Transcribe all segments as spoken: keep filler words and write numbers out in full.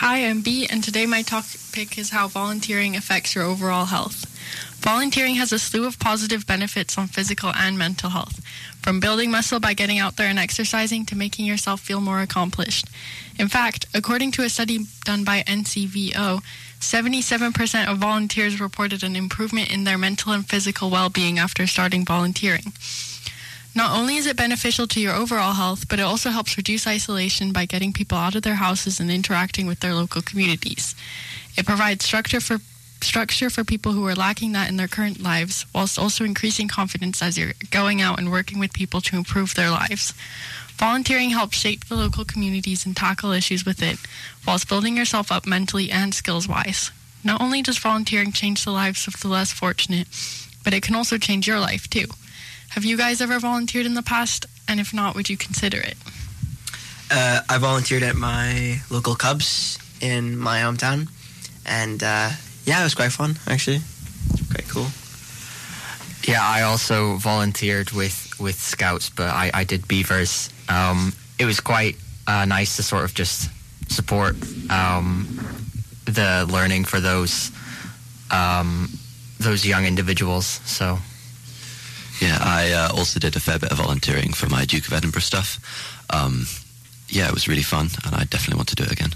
Hi, I'm B, and today my topic is how volunteering affects your overall health. Volunteering has a slew of positive benefits on physical and mental health, from building muscle by getting out there and exercising to making yourself feel more accomplished. In fact, according to a study done by N C V O, seventy-seven percent of volunteers reported an improvement in their mental and physical well-being after starting volunteering. Not only is it beneficial to your overall health, but it also helps reduce isolation by getting people out of their houses and interacting with their local communities. It provides structure for structure for people who are lacking that in their current lives, whilst also increasing confidence as you're going out and working with people to improve their lives. Volunteering helps shape the local communities and tackle issues with it, whilst building yourself up mentally and skills-wise. Not only does volunteering change the lives of the less fortunate, but it can also change your life too. Have you guys ever volunteered in the past? And if not, would you consider it? Uh, I volunteered at my local Cubs in my hometown, and uh, yeah, it was quite fun, actually. Quite cool. Yeah, I also volunteered with, with Scouts, but I, I did Beavers. Um, it was quite uh, nice to sort of just support um, the learning for those um, those young individuals, so... Yeah, I uh, also did a fair bit of volunteering for my Duke of Edinburgh stuff. Um, yeah, it was really fun, and I definitely want to do it again.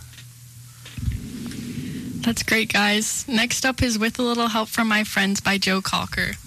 That's great, guys. Next up is With a Little Help from My Friends by Joe Cocker.